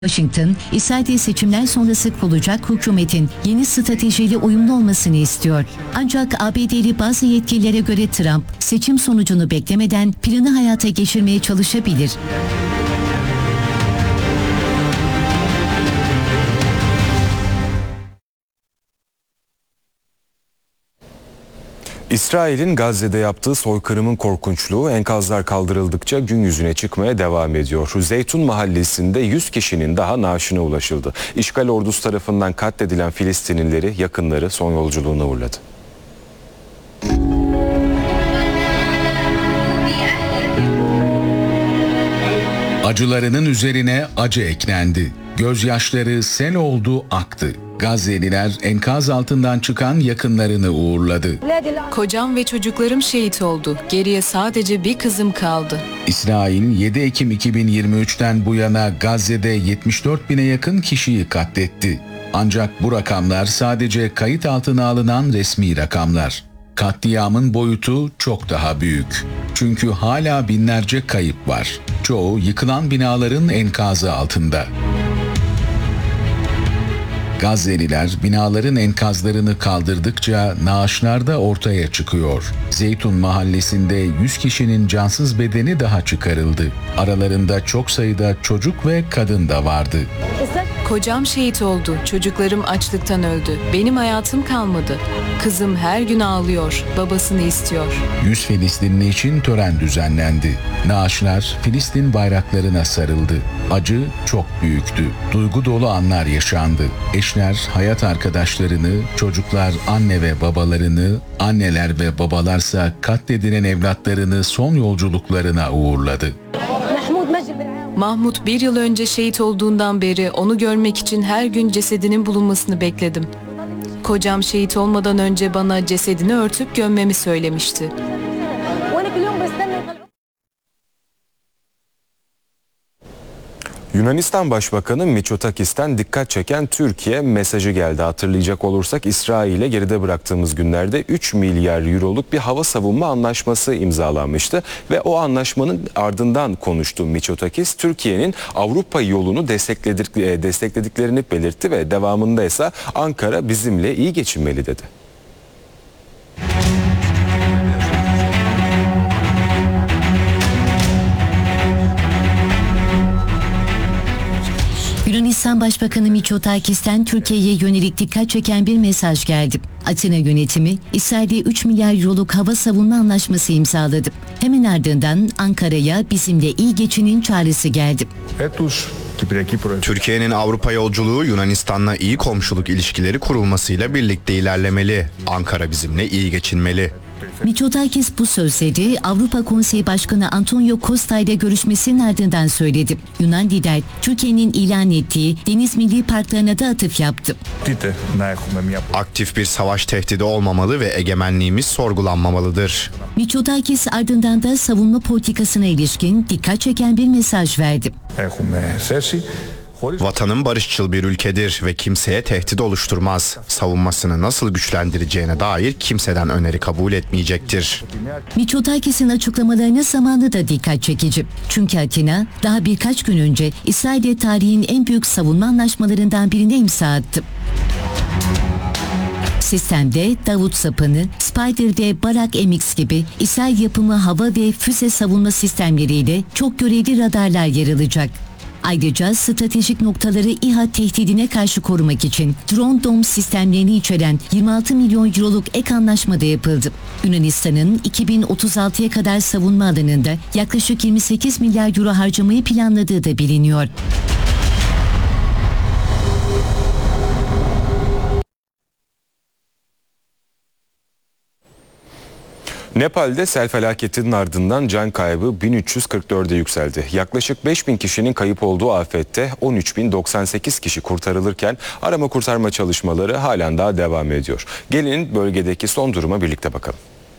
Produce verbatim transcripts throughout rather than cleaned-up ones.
Washington, İsrail'de seçimler sonrası kurulacak hükümetin yeni stratejiyle uyumlu olmasını istiyor. Ancak A B D'li bazı yetkililere göre Trump, seçim sonucunu beklemeden planı hayata geçirmeye çalışabilir. İsrail'in Gazze'de yaptığı soykırımın korkunçluğu enkazlar kaldırıldıkça gün yüzüne çıkmaya devam ediyor. Zeytun Mahallesi'nde yüz kişinin daha naaşına ulaşıldı. İşgal ordusu tarafından katledilen Filistinlileri yakınları son yolculuğuna uğurladı. Acılarının üzerine acı eklendi. Gözyaşları sel oldu, aktı. Gazze'liler enkaz altından çıkan yakınlarını uğurladı. Kocam ve çocuklarım şehit oldu. Geriye sadece bir kızım kaldı. İsrail yedi Ekim iki bin yirmi üç'ten bu yana Gazze'de yetmiş dört bine yakın kişiyi katletti. Ancak bu rakamlar sadece kayıt altına alınan resmi rakamlar. Katliamın boyutu çok daha büyük. Çünkü hala binlerce kayıp var. Çoğu yıkılan binaların enkazı altında. Gazze'liler binaların enkazlarını kaldırdıkça naaşlar da ortaya çıkıyor. Zeytun Mahallesi'nde yüz kişinin cansız bedeni daha çıkarıldı. Aralarında çok sayıda çocuk ve kadın da vardı. Kocam şehit oldu. Çocuklarım açlıktan öldü. Benim hayatım kalmadı. Kızım her gün ağlıyor. Babasını istiyor. yüz Filistinli için tören düzenlendi. Naaşlar Filistin bayraklarına sarıldı. Acı çok büyüktü. Duygu dolu anlar yaşandı. Eşler hayat arkadaşlarını, çocuklar anne ve babalarını, anneler ve babalarsa katledilen evlatlarını son yolculuklarına uğurladı. Mahmut bir yıl önce şehit olduğundan beri onu görmek için her gün cesedinin bulunmasını bekledim. Kocam şehit olmadan önce bana cesedini örtüp gömmemi söylemişti. Yunanistan Başbakanı Mitsotakis'ten dikkat çeken Türkiye mesajı geldi. Hatırlayacak olursak İsrail'e geride bıraktığımız günlerde üç milyar euroluk bir hava savunma anlaşması imzalanmıştı. Ve o anlaşmanın ardından konuştu Mitsotakis. Türkiye'nin Avrupa yolunu destekledik, desteklediklerini belirtti ve devamında ise Ankara bizimle iyi geçinmeli dedi. Yunanistan Başbakanı Mitsotakis'ten Türkiye'ye yönelik dikkat çeken bir mesaj geldi. Atina yönetimi İsrail'de üç milyar euroluk hava savunma anlaşması imzaladı. Hemen ardından Ankara'ya bizimle iyi geçinin çağrısı geldi. Türkiye'nin Avrupa yolculuğu Yunanistan'la iyi komşuluk ilişkileri kurulmasıyla birlikte ilerlemeli. Ankara bizimle iyi geçinmeli. Mitsotakis bu sözleri Avrupa Konseyi Başkanı Antonio Costa ile görüşmesinin ardından söyledi. Yunan lider Türkiye'nin ilan ettiği deniz milli parklarına da atıf yaptı. Aktif bir savaş tehdidi olmamalı ve egemenliğimiz sorgulanmamalıdır. Mitsotakis ardından da savunma politikasına ilişkin dikkat çeken bir mesaj verdi. Vatanım barışçıl bir ülkedir ve kimseye tehdit oluşturmaz. Savunmasını nasıl güçlendireceğine dair kimseden öneri kabul etmeyecektir. Mitsotakis'in açıklamalarına zamanı da dikkat çekici. Çünkü Atina daha birkaç gün önce İsrail'de tarihin en büyük savunma anlaşmalarından birine imza attı. Sistemde Davut Sapanı, Spider ve Barak M X gibi İsrail yapımı hava ve füze savunma sistemleriyle çok görevli radarlar yer alacak. Ayrıca stratejik noktaları İHA tehdidine karşı korumak için drone dome sistemlerini içeren yirmi altı milyon euroluk ek anlaşma da yapıldı. Yunanistan'ın iki bin otuz altıya kadar savunma alanında yaklaşık yirmi sekiz milyar euro harcamayı planladığı da biliniyor. Nepal'de sel felaketinin ardından can kaybı bin üç yüz kırk dört'e yükseldi. Yaklaşık beş bin kişinin kayıp olduğu afette on üç bin doksan sekiz kişi kurtarılırken arama kurtarma çalışmaları halen daha devam ediyor. Gelin bölgedeki son duruma birlikte bakalım.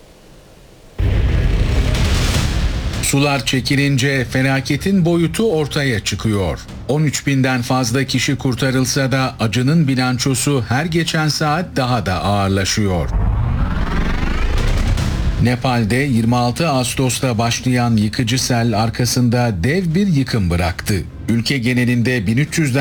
Sular çekilince felaketin boyutu ortaya çıkıyor. on üç binden fazla kişi kurtarılsa da acının bilançosu her geçen saat daha da ağırlaşıyor. Nepal'de yirmi altı Ağustos'ta başlayan yıkıcı sel arkasında dev bir yıkım bıraktı. Ülke genelinde bin üç yüzden